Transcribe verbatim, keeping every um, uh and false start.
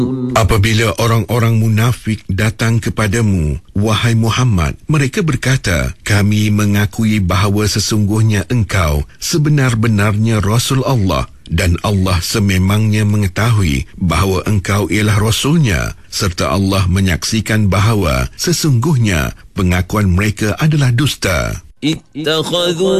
Apabila orang-orang munafik datang kepadamu, wahai Muhammad, mereka berkata, kami mengakui bahawa sesungguhnya engkau sebenar-benarnya Rasul Allah, dan Allah sememangnya mengetahui bahawa engkau ialah Rasulnya, serta Allah menyaksikan bahawa sesungguhnya pengakuan mereka adalah dusta. اتخذوا